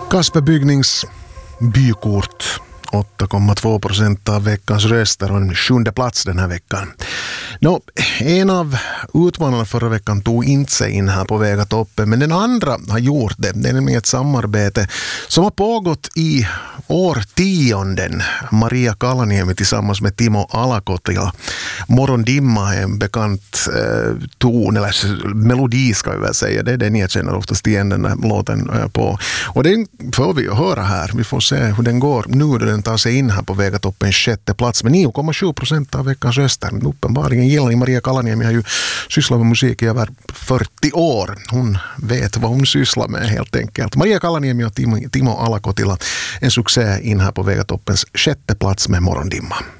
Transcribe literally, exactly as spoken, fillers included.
Kasper Bygnings bykort. åtta komma två procent av veckans röster och en sjunde plats den här veckan. Nå, en av utmanarna förra veckan tog inte sig in här på Vega toppen, men den andra har gjort det. Det är nämligen ett samarbete som har pågått i årtionden. Maria Kalaniemi tillsammans med Timo Alakotila. Morgondimma är en bekant eh, ton, eller melodi ska vi väl säga. Det är den jag känner oftast igen den här låten eh, på. Och den får vi höra här. Vi får se hur den går nu då den tar sig in här på Vega toppen sjätte plats med nio komma sju procent av veckans röster. Uppenbarligen gillar ni Maria Kalaniemi, har ju sysslat med musik i över fyrtio år. Hon vet vad hon sysslar med helt enkelt. Maria Kalaniemi och Timo, Timo Alakotila, en succé in här på Vega toppens sjätte plats med Morgondimma.